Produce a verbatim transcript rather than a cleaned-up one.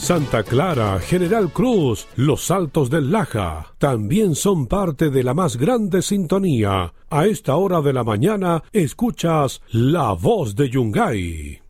Santa Clara, General Cruz, Los Altos del Laja, también son parte de la más grande sintonía. A esta hora de la mañana escuchas La Voz de Yungay.